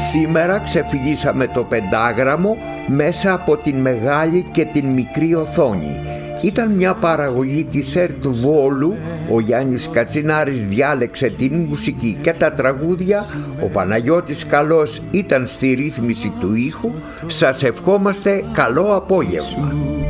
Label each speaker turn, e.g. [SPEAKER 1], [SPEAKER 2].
[SPEAKER 1] Σήμερα ξεφυλίσαμε το πεντάγραμμο μέσα από την μεγάλη και την μικρή οθόνη. Ήταν μια παραγωγή της ΕΡΤ Βόλου. Ο Γιάννης Κατσινάρης διάλεξε την μουσική και τα τραγούδια. Ο Παναγιώτης Καλός ήταν στη ρύθμιση του ήχου. Σας ευχόμαστε καλό απόγευμα.